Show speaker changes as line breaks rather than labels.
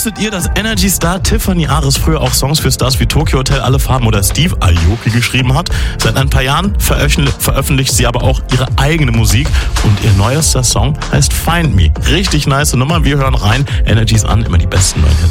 Wusstet ihr, dass Energy-Star Tiffany Ares früher auch Songs für Stars wie Tokyo Hotel, Alle Farben oder Steve Aoki geschrieben hat? Seit ein paar Jahren veröffentlicht sie aber auch ihre eigene Musik und ihr neuester Song heißt Find Me. Richtig nice Nummer, wir hören rein. Energies an, immer die besten neuen Hits.